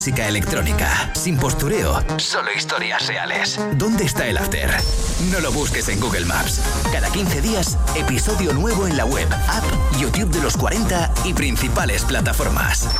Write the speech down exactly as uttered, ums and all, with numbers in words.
Música electrónica, sin postureo, solo historias reales. ¿Dónde está el after? No lo busques en Google Maps. Cada quince días, episodio nuevo en la web, app, YouTube de los cuarenta y principales plataformas.